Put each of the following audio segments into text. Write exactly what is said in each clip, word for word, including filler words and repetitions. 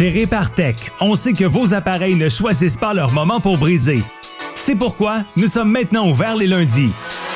Chez Répartech, on sait que vos appareils ne choisissent pas leur moment pour briser. C'est pourquoi nous sommes maintenant ouverts les lundis.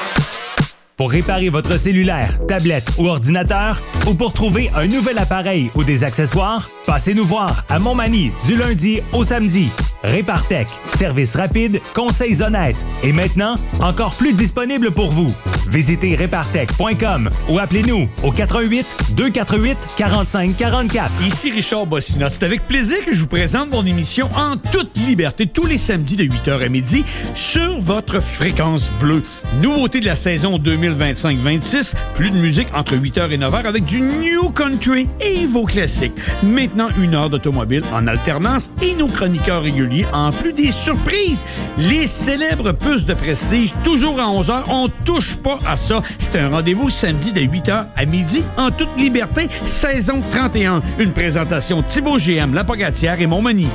Pour réparer votre cellulaire, tablette ou ordinateur, ou pour trouver un nouvel appareil ou des accessoires, passez nous voir à Montmagny du lundi au samedi. Répartech, service rapide, conseils honnêtes et maintenant, encore plus disponible pour vous. Visitez répartech point com ou appelez-nous au quatre un huit, deux quatre huit, quatre cinq quatre quatre. Ici Richard Bossina. C'est avec plaisir que je vous présente mon émission En toute liberté tous les samedis de huit heures à midi sur votre fréquence bleue. Nouveauté de la saison deux mille vingt-cinq vingt-six, plus de musique entre huit heures et neuf heures avec du New Country et vos classiques. Maintenant, une heure d'automobile en alternance et nos chroniqueurs réguliers en plus des surprises. Les célèbres puces de prestige, toujours à onze heures. On touche pas à ça. C'est un rendez-vous samedi de huit heures à midi en toute liberté, saison trente et un. Une présentation Thibaut G M, La Pogatière et Montmagny.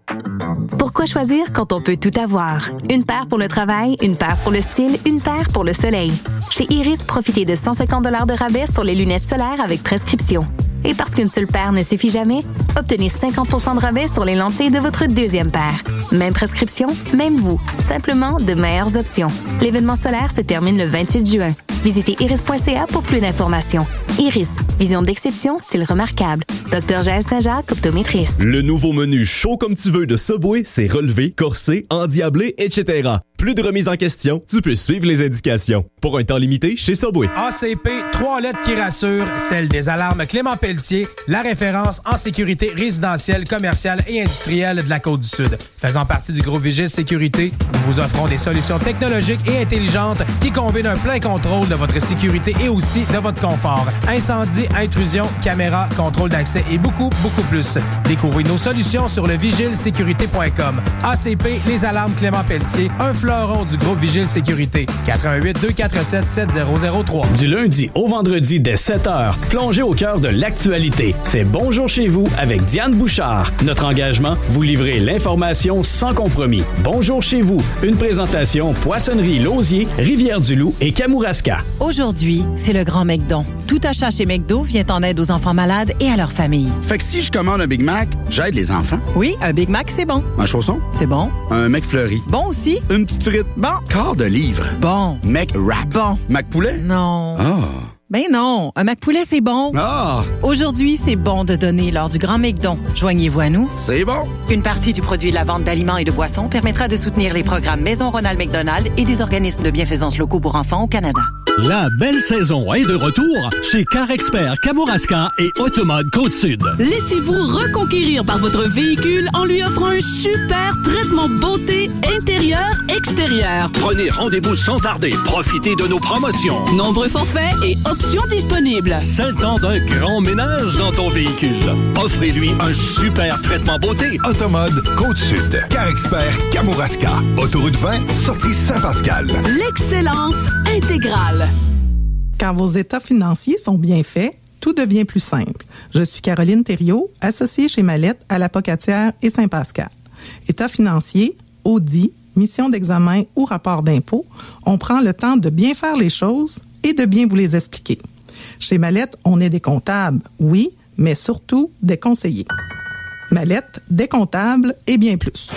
Pourquoi choisir quand on peut tout avoir? Une paire pour le travail, une paire pour le style, une paire pour le soleil. Chez Iris, profitez de cent cinquante dollars de rabais sur les lunettes solaires avec prescription. Et parce qu'une seule paire ne suffit jamais, obtenez cinquante pour cent de rabais sur les lentilles de votre deuxième paire. Même prescription, même vous. Simplement de meilleures options. L'événement solaire se termine le vingt-huit juin. Visitez iris point c a pour plus d'informations. Iris, vision d'exception, style remarquable. Docteur Jaël Saint-Jacques, optométriste. Le nouveau menu chaud comme tu veux de Subway, c'est relevé, corsé, endiablé, et cetera. Plus de remise en question, tu peux suivre les indications. Pour un temps limité, chez Subway. A C P, trois lettres qui rassurent, celle des alarmes Clément Pelletier, la référence en sécurité résidentielle, commerciale et industrielle de la Côte-du-Sud. Faisant partie du groupe Vigile Sécurité, nous vous offrons des solutions technologiques et intelligentes qui combinent un plein contrôle de votre sécurité et aussi de votre confort. Incendie, intrusion, caméra, contrôle d'accès et beaucoup, beaucoup plus. Découvrez nos solutions sur le vigile sécurité point com. A C P, les alarmes Clément Pelletier, un fleuron du groupe Vigile Sécurité. quatre un huit, deux quatre sept, sept zéro zéro trois. Du lundi au vendredi dès sept heures, plongez au cœur de l'actualité. C'est Bonjour chez vous avec Diane Bouchard. Notre engagement, vous livrer l'information sans compromis. Bonjour chez vous, une présentation Poissonnerie Lausier, Rivière-du-Loup et Kamouraska. Aujourd'hui, c'est le grand McDon. Tout achat chez McDo vient en aide aux enfants malades et à leur famille. Fait que si je commande un Big Mac, j'aide les enfants. Oui, un Big Mac, c'est bon. Un chausson? C'est bon. Un McFlurry? Bon aussi. Une petite frite? Bon. Quart de livre? Bon. McWrap? Bon. McPoulet? Non. Ah. Oh. Ben non, un McPoulet, c'est bon. Ah! Aujourd'hui, c'est bon de donner lors du Grand McDon. Joignez-vous à nous. C'est bon. Une partie du produit de la vente d'aliments et de boissons permettra de soutenir les programmes Maison Ronald McDonald et des organismes de bienfaisance locaux pour enfants au Canada. La belle saison est de retour chez Car Expert Kamouraska et Automode Côte-Sud. Laissez-vous reconquérir par votre véhicule en lui offrant un super traitement beauté intérieur-extérieur. Prenez rendez-vous sans tarder. Profitez de nos promotions. Nombreux forfaits et options disponibles. C'est le temps d'un grand ménage dans ton véhicule. Offrez-lui un super traitement beauté. Automode Côte-Sud. Car Expert Kamouraska. Autoroute vingt, sortie Saint-Pascal. L'excellence intégrale. Quand vos états financiers sont bien faits, tout devient plus simple. Je suis Caroline Thériault, associée chez Mallette à La Pocatière et Saint-Pascal. État financier, audit, mission d'examen ou rapport d'impôt, on prend le temps de bien faire les choses et de bien vous les expliquer. Chez Mallette, on est des comptables, oui, mais surtout des conseillers. Mallette, des comptables et bien plus.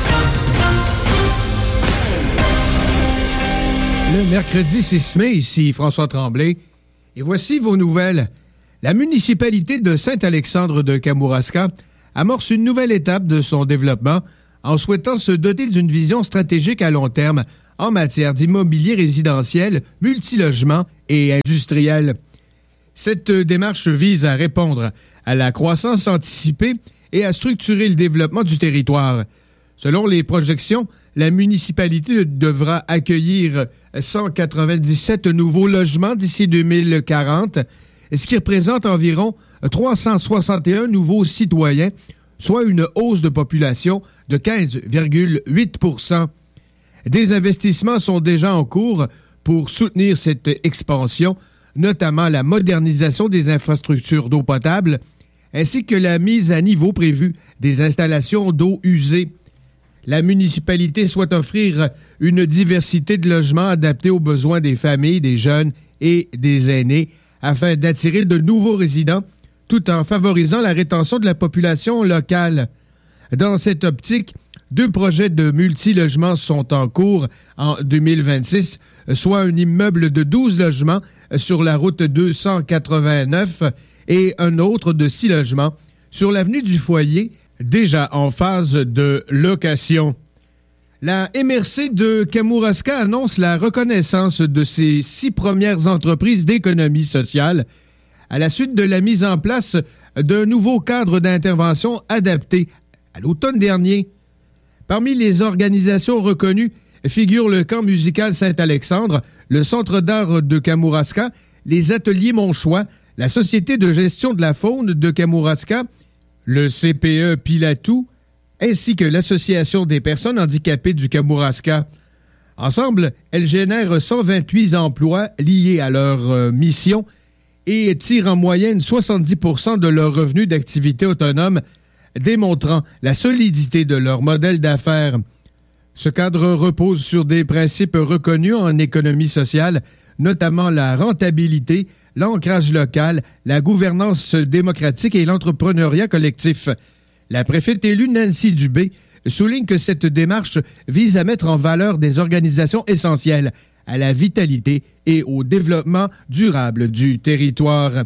Le mercredi six mai, ici François Tremblay, et voici vos nouvelles. La municipalité de Saint-Alexandre de Kamouraska amorce une nouvelle étape de son développement en souhaitant se doter d'une vision stratégique à long terme en matière d'immobilier résidentiel, multilogement et industriel. Cette démarche vise à répondre à la croissance anticipée et à structurer le développement du territoire. Selon les projections, la municipalité devra accueillir cent quatre-vingt-dix-sept nouveaux logements d'ici deux mille quarante, ce qui représente environ trois cent soixante et un nouveaux citoyens, soit une hausse de population de quinze virgule huit pour cent. Des investissements sont déjà en cours pour soutenir cette expansion, notamment la modernisation des infrastructures d'eau potable, ainsi que la mise à niveau prévue des installations d'eau usée. La municipalité souhaite offrir une diversité de logements adaptés aux besoins des familles, des jeunes et des aînés afin d'attirer de nouveaux résidents tout en favorisant la rétention de la population locale. Dans cette optique, deux projets de multi-logements sont en cours en deux mille vingt-six, soit un immeuble de douze logements sur la route deux cent quatre-vingt-neuf et un autre de six logements sur l'avenue du Foyer, déjà en phase de location. La M R C de Kamouraska annonce la reconnaissance de ses six premières entreprises d'économie sociale à la suite de la mise en place d'un nouveau cadre d'intervention adapté à l'automne dernier. Parmi les organisations reconnues figurent le Camp musical Saint-Alexandre, le Centre d'art de Kamouraska, les Ateliers Monchois, la Société de gestion de la faune de Kamouraska, le C P E Pilatou, ainsi que l'Association des personnes handicapées du Kamouraska. Ensemble, elles génèrent cent vingt-huit emplois liés à leur euh, mission et tirent en moyenne soixante-dix pour cent de leurs revenus d'activité autonome, démontrant la solidité de leur modèle d'affaires. Ce cadre repose sur des principes reconnus en économie sociale, notamment la rentabilité, l'ancrage local, la gouvernance démocratique et l'entrepreneuriat collectif. La préfète élue Nancy Dubé souligne que cette démarche vise à mettre en valeur des organisations essentielles à la vitalité et au développement durable du territoire.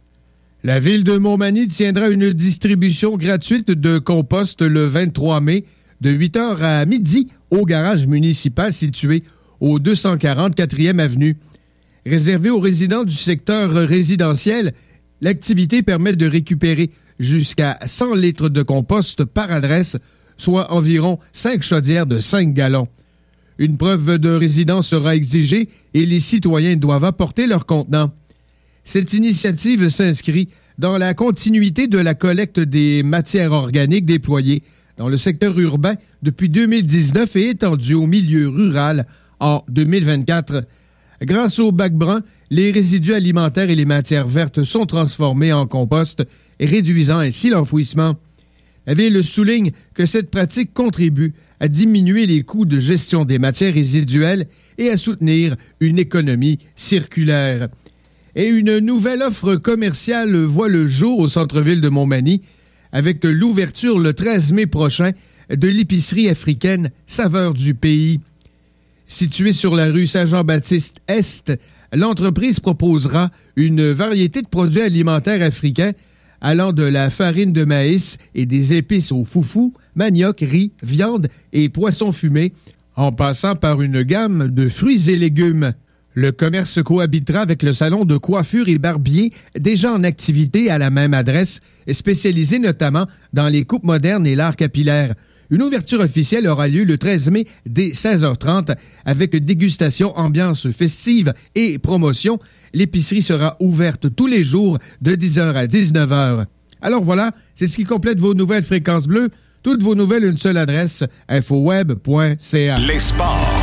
La ville de Montmagny tiendra une distribution gratuite de compost le vingt-trois mai de huit heures à midi au garage municipal situé au deux cent quarante quatrième avenue. Réservée aux résidents du secteur résidentiel, l'activité permet de récupérer jusqu'à cent litres de compost par adresse, soit environ cinq chaudières de cinq gallons. Une preuve de résidence sera exigée et les citoyens doivent apporter leur contenant. Cette initiative s'inscrit dans la continuité de la collecte des matières organiques déployées dans le secteur urbain depuis deux mille dix-neuf et étendue au milieu rural en deux mille vingt-quatre. Grâce au bac brun, les résidus alimentaires et les matières vertes sont transformés en compost, réduisant ainsi l'enfouissement. La Ville souligne que cette pratique contribue à diminuer les coûts de gestion des matières résiduelles et à soutenir une économie circulaire. Et une nouvelle offre commerciale voit le jour au centre-ville de Montmagny avec l'ouverture le treize mai prochain de l'épicerie africaine Saveurs du Pays. Située sur la rue Saint-Jean-Baptiste-Est, l'entreprise proposera une variété de produits alimentaires africains allant de la farine de maïs et des épices au foufou, manioc, riz, viande et poissons fumés, en passant par une gamme de fruits et légumes. Le commerce cohabitera avec le salon de coiffure et barbier déjà en activité à la même adresse, spécialisé notamment dans les coupes modernes et l'art capillaire. Une ouverture officielle aura lieu le treize mai dès seize heures trente avec dégustation, ambiance festive et promotion. L'épicerie sera ouverte tous les jours de dix heures à dix-neuf heures. Alors voilà, c'est ce qui complète vos nouvelles Fréquences Bleues. Toutes vos nouvelles, une seule adresse, infoweb point c a. Les sports.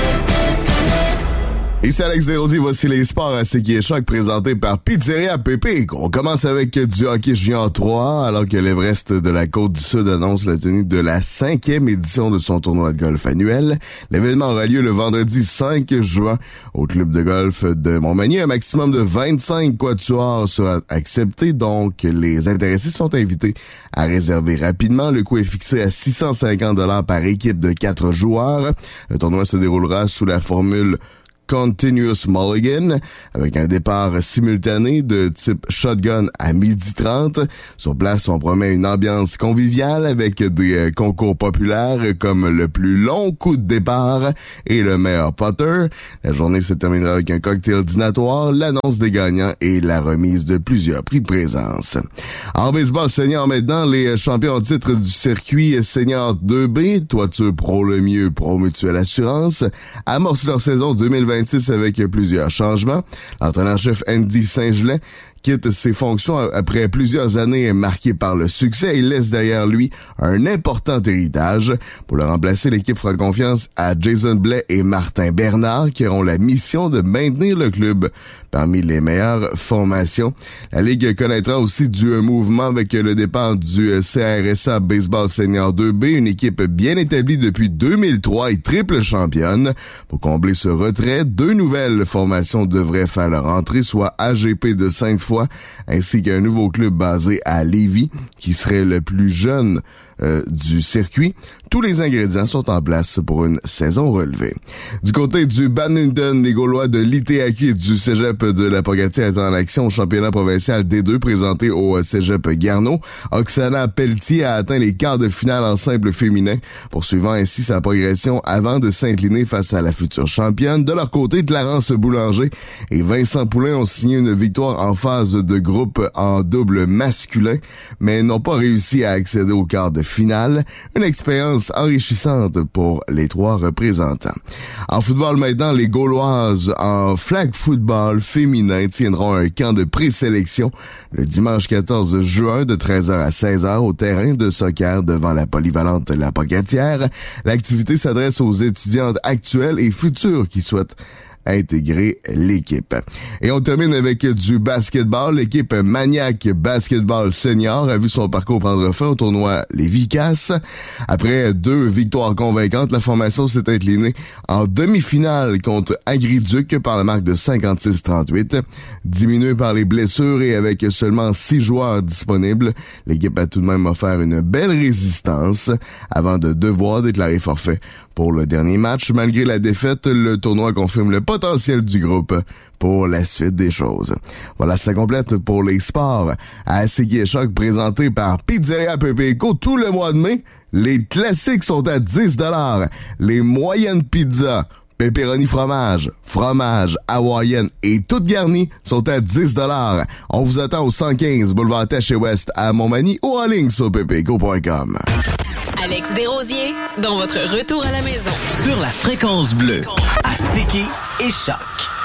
Ici Alex Desrosiers, voici les sports à C Q et Choc présentés par Pizzeria Pépé. On commence avec du hockey junior trois, alors que l'Everest de la Côte-du-Sud annonce la tenue de la cinquième édition de son tournoi de golf annuel. L'événement aura lieu le vendredi cinq juin au club de golf de Montmagny. Un maximum de vingt-cinq quatuors sera accepté, donc les intéressés sont invités à réserver rapidement. Le coût est fixé à six cent cinquante dollars par équipe de quatre joueurs. Le tournoi se déroulera sous la formule Continuous Mulligan, avec un départ simultané de type shotgun à midi trente. Sur place, on promet une ambiance conviviale avec des euh, concours populaires comme le plus long coup de départ et le meilleur putter. La journée se terminera avec un cocktail dînatoire, l'annonce des gagnants et la remise de plusieurs prix de présence. En baseball senior maintenant, les champions en titre du circuit senior deux B, Toiture Pro Le Mieux, Pro Mutuelle Assurance, amorcent leur saison deux mille vingt avec plusieurs changements. L'entraîneur-chef Andy Saint-Gelais quitte ses fonctions après plusieurs années marquées par le succès et laisse derrière lui un important héritage. Pour le remplacer, l'équipe fera confiance à Jason Blais et Martin Bernard qui auront la mission de maintenir le club parmi les meilleures formations. La Ligue connaîtra aussi du mouvement avec le départ du C R S A Baseball Senior deux B, une équipe bien établie depuis deux mille trois et triple championne. Pour combler ce retrait, deux nouvelles formations devraient faire leur entrée, soit A G P de Sainte-Foy fois, ainsi qu'un nouveau club basé à Lévis, qui serait le plus jeune euh, du circuit. Tous les ingrédients sont en place pour une saison relevée. Du côté du badminton, les Gaulois de l'I T A Q et du Cégep de la Pocatière étaient en action au championnat provincial D deux présenté au Cégep Garneau. Oksana Pelletier a atteint les quarts de finale en simple féminin, poursuivant ainsi sa progression avant de s'incliner face à la future championne. De leur côté, Clarence Boulanger et Vincent Poulain ont signé une victoire en phase de groupe en double masculin, mais n'ont pas réussi à accéder au quart de finale. Une expérience enrichissante pour les trois représentants. En football maintenant, les Gauloises en flag football féminin tiendront un camp de présélection le dimanche quatorze juin de treize heures à seize heures au terrain de soccer devant la polyvalente La Pocatière. L'activité s'adresse aux étudiantes actuelles et futures qui souhaitent intégrer l'équipe. Et on termine avec du basketball. L'équipe Maniac Basketball Senior a vu son parcours prendre fin au tournoi Les Vicas. Après deux victoires convaincantes, la formation s'est inclinée en demi-finale contre Agriduc par la marque de cinquante-six trente-huit. Diminuée par les blessures et avec seulement six joueurs disponibles, l'équipe a tout de même offert une belle résistance avant de devoir déclarer forfait pour le dernier match. Malgré la défaite, le tournoi confirme le potentiel du groupe pour la suite des choses. Voilà, ça complète pour les sports à C Q Choc présenté par Pizzeria Pepeco tout le mois de mai. Les classiques sont à dix dollars. Les moyennes pizzas, pepperoni fromage, fromage, hawaïenne et toutes garnies sont à dix dollars. On vous attend au cent quinze boulevard Taché-Ouest à Montmagny ou en ligne sur pepeco point com. Alex Desrosiers, dans votre retour à la maison. Sur la fréquence bleue, à C Q et Choc.